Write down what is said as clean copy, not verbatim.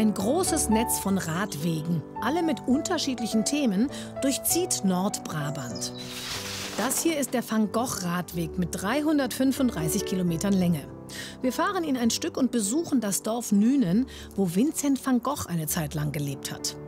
Ein großes Netz von Radwegen, alle mit unterschiedlichen Themen, durchzieht Nordbrabant. Das hier ist der Van Gogh-Radweg mit 335 Kilometern Länge. Wir fahren ihn ein Stück und besuchen das Dorf Nünen, wo Vincent van Gogh eine Zeit lang gelebt hat.